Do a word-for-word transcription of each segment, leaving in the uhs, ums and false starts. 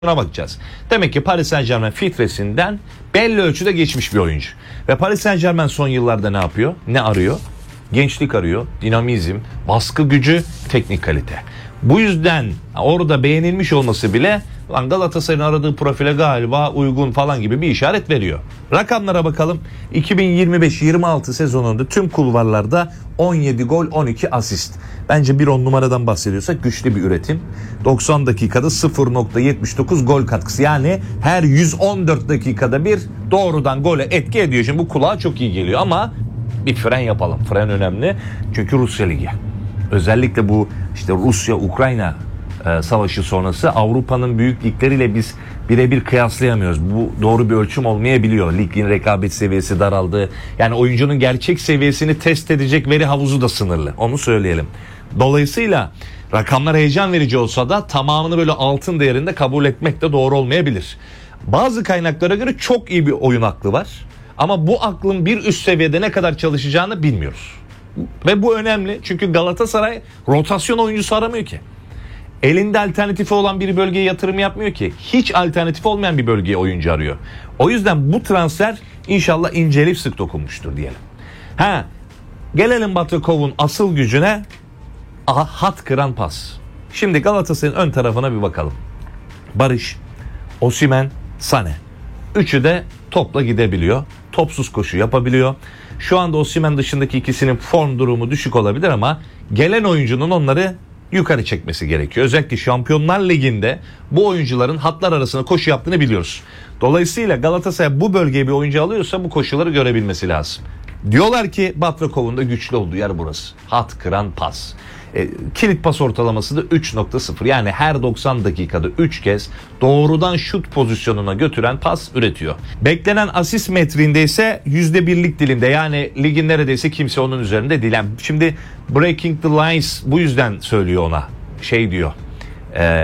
bakacağız. Demek ki Paris Saint-Germain filtresinden belli ölçüde geçmiş bir oyuncu. Ve Paris Saint-Germain son yıllarda ne yapıyor? Ne arıyor? Gençlik arıyor, dinamizm, baskı gücü, teknik kalite. Bu yüzden orada beğenilmiş olması bile Galatasaray'ın aradığı profile galiba uygun falan gibi bir işaret veriyor. Rakamlara bakalım. iki bin yirmi beş yirmi altı sezonunda tüm kulvarlarda on yedi gol, on iki asist. Bence bir on numaradan bahsediyorsak güçlü bir üretim. doksan dakikada sıfır nokta yetmiş dokuz gol katkısı. Yani her yüz on dört dakikada bir doğrudan gole etki ediyor. Şimdi bu kulağa çok iyi geliyor ama bir fren yapalım. Fren önemli. Çünkü Rusya Ligi. Özellikle bu işte Rusya-Ukrayna e, savaşı sonrası Avrupa'nın büyük ligleriyle biz birebir kıyaslayamıyoruz. Bu doğru bir ölçüm olmayabiliyor. Ligin rekabet seviyesi daraldı. Yani oyuncunun gerçek seviyesini test edecek veri havuzu da sınırlı. Onu söyleyelim. Dolayısıyla rakamlar heyecan verici olsa da tamamını böyle altın değerinde kabul etmek de doğru olmayabilir. Bazı kaynaklara göre çok iyi bir oyun aklı var. Ama bu aklın bir üst seviyede ne kadar çalışacağını bilmiyoruz. Ve bu önemli çünkü Galatasaray rotasyon oyuncusu aramıyor ki. Elinde alternatifi olan bir bölgeye yatırım yapmıyor ki. Hiç alternatifi olmayan bir bölgeye oyuncu arıyor. O yüzden bu transfer inşallah inceleyip sık dokunmuştur diyelim. Ha, gelelim Batrakov'un asıl gücüne. Aha, hat kıran pas. Şimdi Galatasaray'ın ön tarafına bir bakalım. Barış, Osimhen, Sané. Üçü de topla gidebiliyor. Topsuz koşu yapabiliyor. Şu anda Osimhen dışındaki ikisinin form durumu düşük olabilir ama gelen oyuncunun onları yukarı çekmesi gerekiyor. Özellikle Şampiyonlar Ligi'nde bu oyuncuların hatlar arasında koşu yaptığını biliyoruz. Dolayısıyla Galatasaray bu bölgeye bir oyuncu alıyorsa bu koşuları görebilmesi lazım. Diyorlar ki Batrakov'un da güçlü olduğu yer burası. Hat kıran pas. E, kilit pas ortalaması da üç nokta sıfır. Yani her doksan dakikada üç kez doğrudan şut pozisyonuna götüren pas üretiyor. Beklenen asist metriğinde ise yüzde birlik dilimde. Yani ligin neredeyse kimse onun üzerinde değil. Yani şimdi breaking the lines bu yüzden söylüyor ona. Şey diyor. E,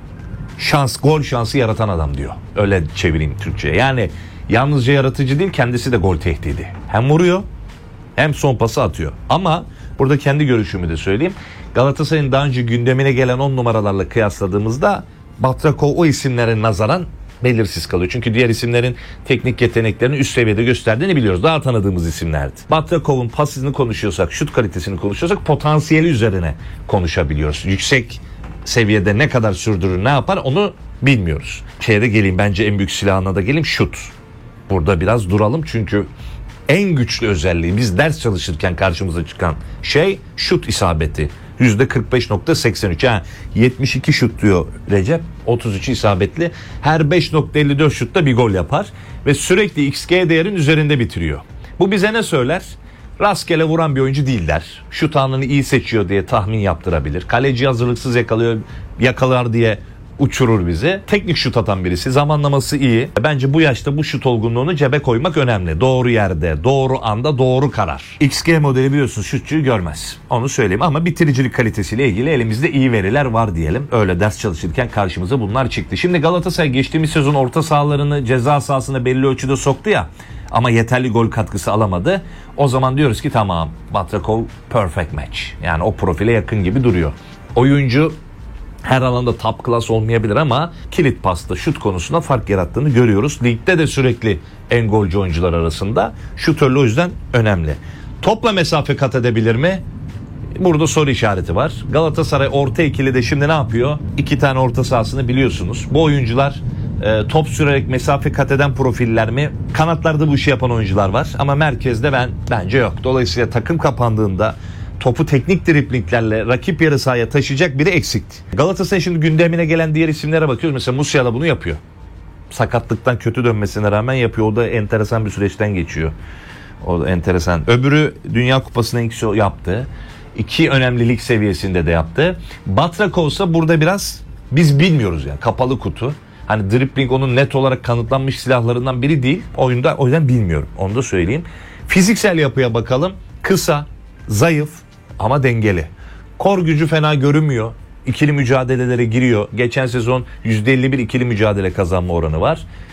şans, gol şansı yaratan adam diyor. Öyle çevireyim Türkçe'ye. Yani yalnızca yaratıcı değil, kendisi de gol tehdidi. Hem vuruyor hem son pası atıyor. Ama burada kendi görüşümü de söyleyeyim. Galatasaray'ın daha önce gündemine gelen on numaralarla kıyasladığımızda Batrakov o isimlere nazaran belirsiz kalıyor. Çünkü diğer isimlerin teknik yeteneklerini üst seviyede gösterdiğini biliyoruz. Daha tanıdığımız isimlerdi. Batrakov'un pasını konuşuyorsak, şut kalitesini konuşuyorsak potansiyeli üzerine konuşabiliyoruz. Yüksek seviyede ne kadar sürdürür, ne yapar onu bilmiyoruz. Şeye de geleyim, bence en büyük silahına da geleyim, şut. Burada biraz duralım çünkü en güçlü özelliği biz ders çalışırken karşımıza çıkan şey şut isabeti. yüzde kırk beş nokta seksen üç. Yani yetmiş iki şut diyor Recep. otuz üç isabetli. Her beş nokta elli dört şutta bir gol yapar. Ve sürekli X G değerin üzerinde bitiriyor. Bu bize ne söyler? Rastgele vuran bir oyuncu değiller. Şut anını iyi seçiyor diye tahmin yaptırabilir. Kaleci hazırlıksız yakalıyor, yakalar diye uçurur bizi. Teknik şut atan birisi. Zamanlaması iyi. Bence bu yaşta bu şut olgunluğunu cebe koymak önemli. Doğru yerde, doğru anda, doğru karar. X G modeli biliyorsunuz şutçuyu görmez. Onu söyleyeyim ama bitiricilik kalitesiyle ilgili elimizde iyi veriler var diyelim. Öyle ders çalışırken karşımıza bunlar çıktı. Şimdi Galatasaray geçtiğimiz sezon orta sahalarını ceza sahasına belli ölçüde soktu ya. Ama yeterli gol katkısı alamadı. O zaman diyoruz ki tamam, Batrakov perfect match. Yani o profile yakın gibi duruyor. Oyuncu her alanda top class olmayabilir ama kilit pasta, şut konusunda fark yarattığını görüyoruz. Ligde de sürekli en golcü oyuncular arasında. Şutörlü o yüzden önemli. Topla mesafe kat edebilir mi? Burada soru işareti var. Galatasaray orta ikili de şimdi ne yapıyor? İki tane orta sahasını biliyorsunuz. Bu oyuncular e, top sürerek mesafe kat eden profiller mi? Kanatlarda bu işi yapan oyuncular var ama merkezde ben bence yok. Dolayısıyla takım kapandığında topu teknik driplinglerle rakip yarı sahaya taşıyacak biri eksikti. Galatasaray şimdi gündemine gelen diğer isimlere bakıyoruz. Mesela Musiala bunu yapıyor. Sakatlıktan kötü dönmesine rağmen yapıyor. O da enteresan bir süreçten geçiyor. O da enteresan. Öbürü Dünya Kupası'nın ikisi yaptı. İki önemli lig seviyesinde de yaptı. Batrakov ise burada biraz biz bilmiyoruz yani. Kapalı kutu. Hani dribbling onun net olarak kanıtlanmış silahlarından biri değil. Oyunda o yüzden bilmiyorum. Onu da söyleyeyim. Fiziksel yapıya bakalım. Kısa, zayıf ama dengeli. Kor gücü fena görünmüyor. İkili mücadelelere giriyor. Geçen sezon yüzde elli bir ikili mücadele kazanma oranı var.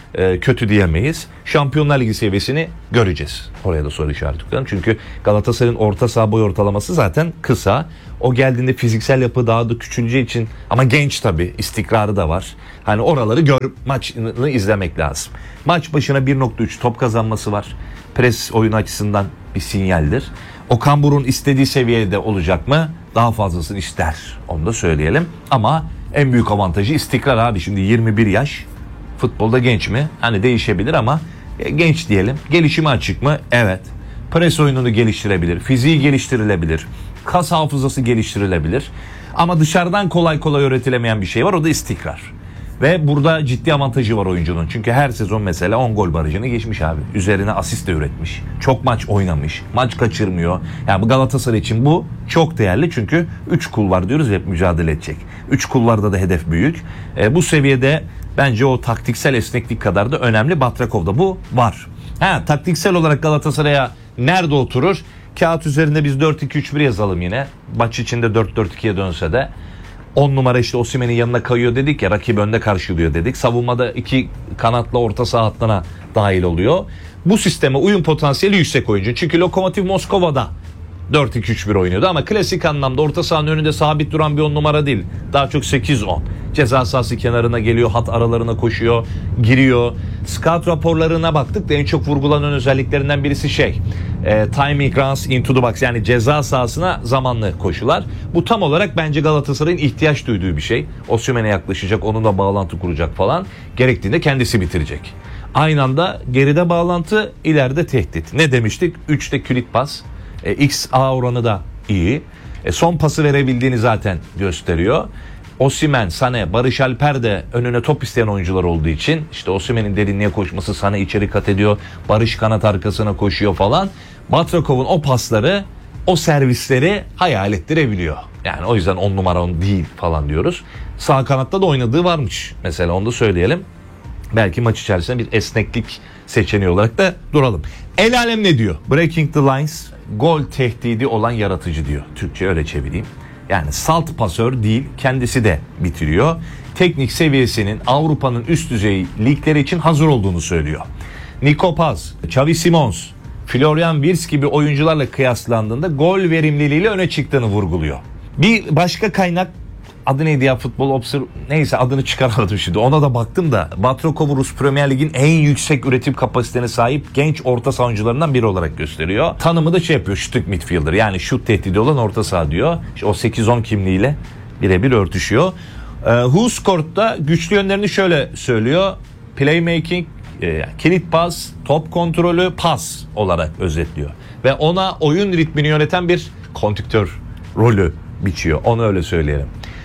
e, kötü diyemeyiz. Şampiyonlar Ligi seviyesini göreceğiz. Oraya da soru işareti koyalım. Çünkü Galatasaray'ın orta saha boy ortalaması zaten kısa. O geldiğinde fiziksel yapı daha da küçüleceği için, ama genç tabii, istikrarı da var. Hani oraları gör, maçını izlemek lazım. Maç başına bir nokta üç top kazanması var. Pres oyun açısından bir sinyaldir. Okan Buruk'un istediği seviyede olacak mı? Daha fazlasını ister. Onu da söyleyelim. Ama en büyük avantajı istikrar abi. Şimdi yirmi bir yaş. Futbolda genç mi? Hani değişebilir ama genç diyelim. Gelişime açık mı? Evet. Pres oyununu geliştirebilir. Fiziği geliştirilebilir. Kas hafızası geliştirilebilir. Ama dışarıdan kolay kolay öğretilemeyen bir şey var. O da istikrar. Ve burada ciddi avantajı var oyuncunun. Çünkü her sezon mesela on gol barajını geçmiş abi. Üzerine asist de üretmiş. Çok maç oynamış. Maç kaçırmıyor. Yani bu Galatasaray için bu çok değerli. Çünkü üç kul var diyoruz, hep mücadele edecek. üç kullarda da hedef büyük. E, bu seviyede bence o taktiksel esneklik kadar da önemli. Batrakov'da bu var. Ha, taktiksel olarak Galatasaray'a nerede oturur? Kağıt üzerinde biz dört iki üç bir yazalım yine. Maç içinde dört dört ikiye dönse de. on numara işte Osimhen'in yanına kayıyor dedik ya, rakip önde karşılıyor dedik. Savunmada iki kanatla orta saha hattına dahil oluyor. Bu sisteme uyum potansiyeli yüksek oyuncu. Çünkü Lokomotiv Moskova'da dört iki üç bir oynuyordu ama klasik anlamda orta sahanın önünde sabit duran bir on numara değil. Daha çok sekiz on. Ceza sahası kenarına geliyor, hat aralarına koşuyor, giriyor. Scout raporlarına baktık da en çok vurgulanan özelliklerinden birisi şey. E, timing runs into the box, yani ceza sahasına zamanlı koşular. Bu tam olarak bence Galatasaray'ın ihtiyaç duyduğu bir şey. Osimhen'e yaklaşacak, onunla bağlantı kuracak falan. Gerektiğinde kendisi bitirecek. Aynı anda geride bağlantı, ileride tehdit. Ne demiştik? üçte kilit pas. E, X A oranı da iyi. E, son pası verebildiğini zaten gösteriyor. Osimhen, Sané, Barış Alper de önüne top isteyen oyuncular olduğu için işte Osimhen'in derinliğe koşması, Sané içeri kat ediyor. Barış kanat arkasına koşuyor falan. Batrakov'un o pasları, o servisleri hayal ettirebiliyor. Yani o yüzden on numara on değil falan diyoruz. Sağ kanatta da oynadığı varmış. Mesela onu da söyleyelim. Belki maç içerisinde bir esneklik seçeneği olarak da duralım. El alem ne diyor? Breaking the lines, gol tehdidi olan yaratıcı diyor. Türkçe öyle çevireyim. Yani salt pasör değil, kendisi de bitiriyor. Teknik seviyesinin Avrupa'nın üst düzey ligleri için hazır olduğunu söylüyor. Nico Paz, Xavi Simons, Florian Wirtz gibi oyuncularla kıyaslandığında gol verimliliğiyle öne çıktığını vurguluyor. Bir başka kaynak, adı neydi ya, futbol observ... Neyse adını çıkaramadım şimdi. Ona da baktım da Batrakov Rus Premier Lig'in en yüksek üretim kapasitesine sahip genç orta saha oyuncularından biri olarak gösteriyor. Tanımı da şey yapıyor, şut midfielder, yani şut tehdidi olan orta saha diyor. İşte o sekiz on kimliğiyle birebir örtüşüyor. Ee, Who Scored'da güçlü yönlerini şöyle söylüyor. Playmaking, e, kilit pas, top kontrolü, pas olarak özetliyor. Ve ona oyun ritmini yöneten bir konduktör rolü biçiyor. Onu öyle söyleyelim.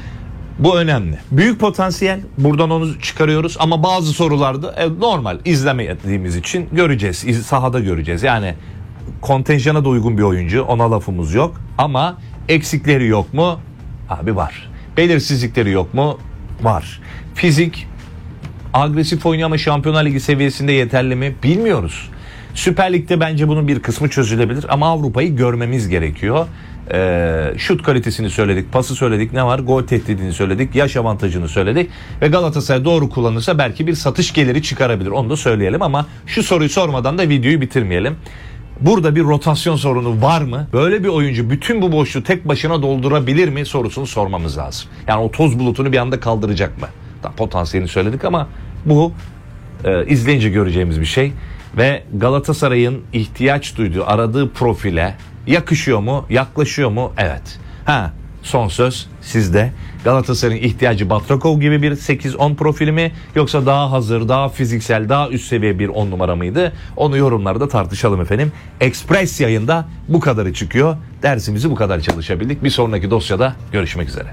Bu önemli. Büyük potansiyel. Buradan onu çıkarıyoruz. Ama bazı sorularda e, normal izlemediğimiz için göreceğiz. İz, sahada göreceğiz. Yani kontenjana da uygun bir oyuncu. Ona lafımız yok. Ama eksikleri yok mu? Abi var. Belirsizlikleri yok mu? Var. Fizik agresif oynuyor ama Şampiyonlar Ligi seviyesinde yeterli mi? Bilmiyoruz. Süper Lig'de bence bunun bir kısmı çözülebilir. Ama Avrupa'yı görmemiz gerekiyor. Ee, şut kalitesini söyledik, pası söyledik, ne var? Gol tehdidini söyledik, yaş avantajını söyledik ve Galatasaray doğru kullanırsa belki bir satış geliri çıkarabilir. Onu da söyleyelim ama şu soruyu sormadan da videoyu bitirmeyelim. Burada bir rotasyon sorunu var mı? Böyle bir oyuncu bütün bu boşluğu tek başına doldurabilir mi sorusunu sormamız lazım. Yani o toz bulutunu bir anda kaldıracak mı? Daha potansiyelini söyledik ama bu e, izleyince göreceğimiz bir şey ve Galatasaray'ın ihtiyaç duyduğu, aradığı profile yakışıyor mu? Yaklaşıyor mu? Evet. Ha, son söz sizde. Galatasaray'ın ihtiyacı Batrakov gibi bir sekiz on profili mi? Yoksa daha hazır, daha fiziksel, daha üst seviye bir on numara mıydı? Onu yorumlarda tartışalım efendim. Express yayında bu kadarı çıkıyor. Dersimizi bu kadar çalışabildik. Bir sonraki dosyada görüşmek üzere.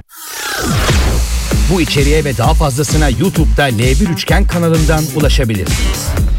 Bu içeriğe ve daha fazlasına YouTube'da L bir Üçgen kanalından ulaşabilirsiniz.